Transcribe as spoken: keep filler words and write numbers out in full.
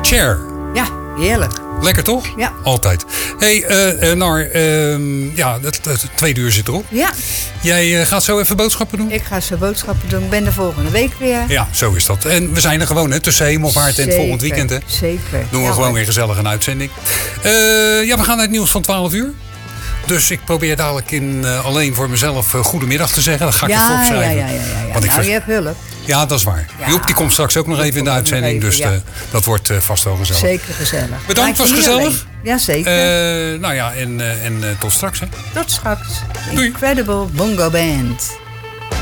Cher. Ja, heerlijk. Lekker toch? Ja. Altijd. Hé, hey, uh, uh, Nar, uh, ja, het, het tweede uur zit erop. Ja. Jij uh, gaat zo even boodschappen doen? Ik ga zo boodschappen doen. Ik ben er volgende week weer. Ja, zo is dat. En we zijn er gewoon, hè, tussen Hemelvaart en het volgend weekend. Hè. Zeker. Doen we ja, gewoon hoor. weer gezellig een uitzending. Uh, ja, we gaan naar het nieuws van twaalf uur. Dus ik probeer dadelijk in, uh, alleen voor mezelf uh, goedemiddag te zeggen. Dat ga ik ja, even opschrijven. Ja, ja, ja. ja, ja. Want ik nou, ver... je hebt hulp. Ja, dat is waar. Ja. Joep die komt straks ook nog even in de uitzending. Even, dus ja. uh, dat wordt uh, vast wel gezellig. Zeker gezellig. Bedankt, was gezellig. Ja, zeker. Uh, nou ja, en, uh, en uh, tot straks. Hè. Tot straks. Doei. Incredible Bongo Band.